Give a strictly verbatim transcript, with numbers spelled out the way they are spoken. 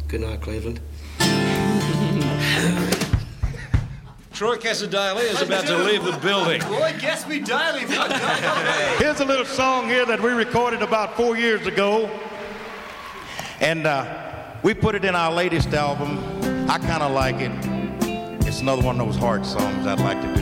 Good night, Cleveland. Troy Casadale is about to leave the building. Boy, guess me daily. Here's a little song here that we recorded about four years ago. And uh, we put it in our latest album. I kind of like it. It's another one of those hard songs I'd like to do.